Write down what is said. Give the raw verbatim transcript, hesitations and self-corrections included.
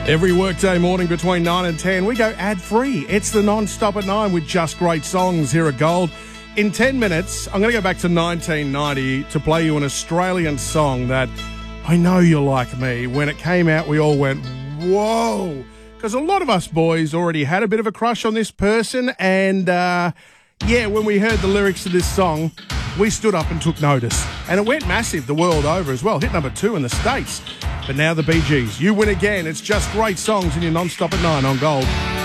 Every workday morning between nine and ten, we go ad-free. It's the non-stop at nine with just great songs here at Gold. In ten minutes, I'm going to go back to nineteen ninety to play you an Australian song that I know you're like me. When it came out, we all went, whoa. Because a lot of us boys already had a bit of a crush on this person. And, uh, yeah, when we heard the lyrics to this song, we stood up and took notice. And it went massive the world over as well. Hit number two in the States. But now the Bee Gees. You win again. It's just great songs in your non-stop at nine on Gold.